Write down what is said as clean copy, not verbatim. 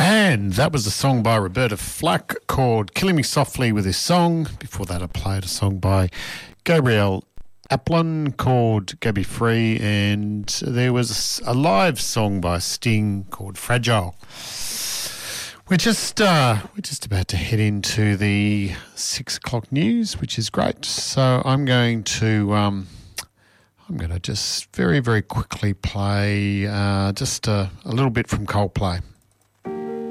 And that was a song by Roberta Flack called Killing Me Softly with his song. Before that, I played a song by Gabrielle Aplin called Go Be Free, and there was a live song by Sting called Fragile. We're just about to head into the 6 o'clock news, which is great. So I'm going to just very, very quickly play just a little bit from Coldplay.